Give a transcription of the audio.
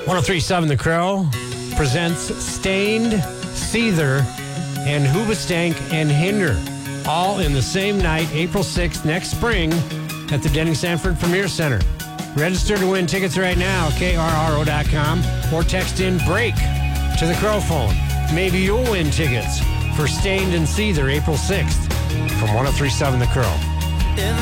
1037 The Crow presents Stained, Seether, and Hoobastank and Hinder, all in the same night, April 6th, next spring, at the Denny Sanford Premier Center. Register to win tickets right now, krro.com, or text in BREAK to the Crow phone. Maybe you'll win tickets for Stained and Seether, April 6th, from 1037 The Crow.